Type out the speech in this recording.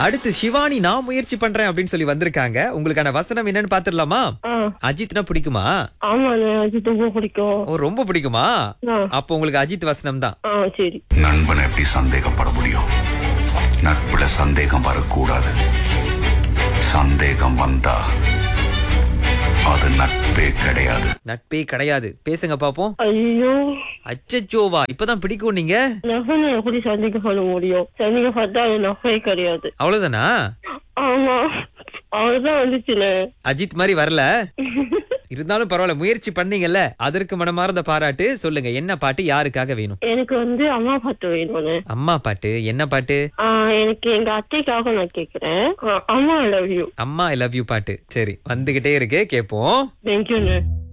அடுத்து சிவானி நான் முயற்சி பண்றேன் அப்படின்னு சொல்லி வந்திருக்காங்க. உங்களுக்கான வசனம் என்னன்னு பாத்துடலாமா? அஜித்னா பிடிக்குமா? ஆமாண்ணே, அஜித் ரொம்ப பிடிக்கும். ஓ, ரொம்ப பிடிக்குமா? அப்போ உங்களுக்கு அஜித் வசனம் தான். சரி. நண்பனை எப்படி சந்தேகப்பட முடியும்? நட்புல சந்தேகம் வரக்கூடாது. சந்தேகம் வந்தா அது நட்பே கிடையாது. நட்பே கிடையாது. பேசுங்க பாப்போம். ஐயோ, அச்சச்சோவா, இப்பதான் பிடிக்கும் நீங்க? நகனை எப்படி சந்தேகப்பட முடியும்? சந்தேகப்பட்டா அது நகை கிடையாது. அவ்வளவுதானா? ஆமா, அவ்வளவுதான் வந்துச்சுல. அஜித் மாதிரி வரல இருந்தாலும் பரவாயில்ல, முயற்சி பண்ணீங்கல்ல, அதற்கு மனமார்ந்த பாராட்டு. சொல்லுங்க, என்ன பாட்டு யாருக்காக வேணும்? எனக்கு அம்மா பாட்டு வேணும்னு. அம்மா பாட்டு? என்ன பாட்டு? எனக்கு எங்க அத்தைக்காக நான் கேக்குறேன். அம்மா ஐ லவ் யூ. அம்மா ஐ லவ் யூ பாட்டு. சரி, வந்துகிட்டே இருக்கு, கேப்போம். தேங்க்யூ.